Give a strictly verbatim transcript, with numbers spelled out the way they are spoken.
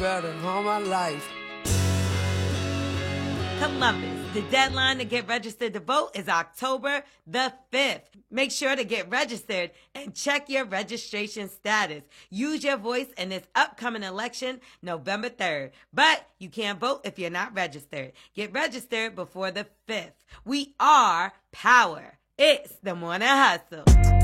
better than all my life. Columbus, the deadline to get registered to vote is October the fifth. Make sure to get registered and check your registration status. Use your voice in this upcoming election, November third. But you can't vote if you're not registered. Get registered before the fifth. We are power. It's the Morning Hustle.